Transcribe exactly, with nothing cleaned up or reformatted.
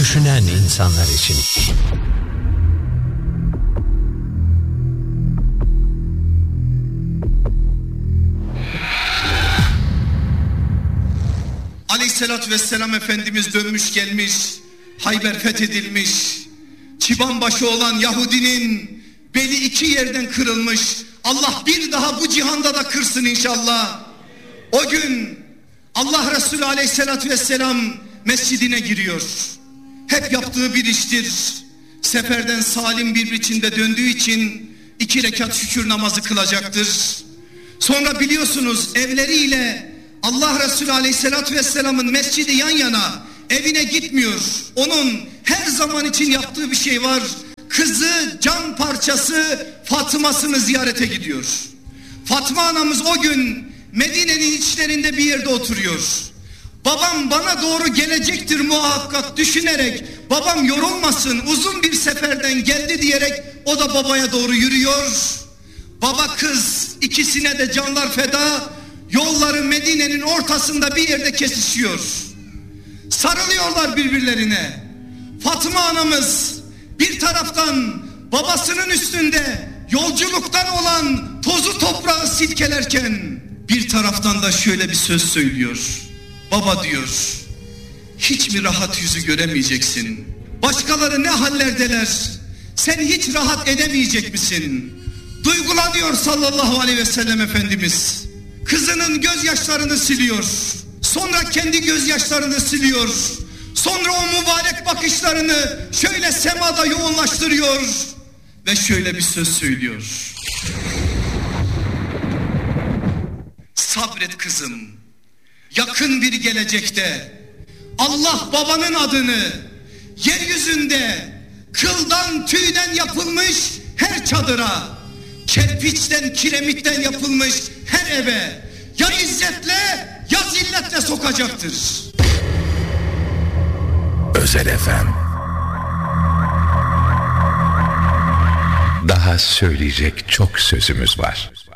düşünen insanlar için. Aleyhissalatü vesselam Efendimiz dönmüş gelmiş, Hayber fethedilmiş, çıbanbaşı olan Yahudinin beli iki yerden kırılmış. Allah bir daha bu cihanda da kırsın inşallah. O gün Allah Resulü Aleyhissalatü vesselam mescidine giriyor. Hep yaptığı bir iştir. Seferden salim bir biçimde döndüğü için iki rekat şükür namazı kılacaktır. Sonra biliyorsunuz evleriyle Allah Resulü Aleyhisselatü Vesselam'ın mescidi yan yana, evine gitmiyor. Onun her zaman için yaptığı bir şey var. Kızı, can parçası Fatıma'sını ziyarete gidiyor. Fatma anamız o gün Medine'nin içlerinde bir yerde oturuyor. Babam bana doğru gelecektir muhakkak düşünerek, babam yorulmasın, uzun bir seferden geldi diyerek o da babaya doğru yürüyor. Baba kız ikisine de canlar feda, yolları Medine'nin ortasında bir yerde kesişiyor. Sarılıyorlar birbirlerine. Fatıma anamız bir taraftan babasının üstünde yolculuktan olan tozu toprağı silkelerken bir taraftan da şöyle bir söz söylüyor. Baba diyor, hiç mi rahat yüzü göremeyeceksin? Başkaları ne hallerdeler? Sen hiç rahat edemeyecek misin? Duygulanıyor sallallahu aleyhi ve sellem Efendimiz. Kızının gözyaşlarını siliyor. Sonra kendi gözyaşlarını siliyor. Sonra o mübarek bakışlarını şöyle semada yoğunlaştırıyor. Ve şöyle bir söz söylüyor. Sabret kızım. Yakın bir gelecekte Allah babanın adını yeryüzünde kıldan tüyden yapılmış her çadıra, kerpiçten kiremitten yapılmış her eve ya izzetle ya zilletle sokacaktır. Özel F M. Daha söyleyecek çok sözümüz var.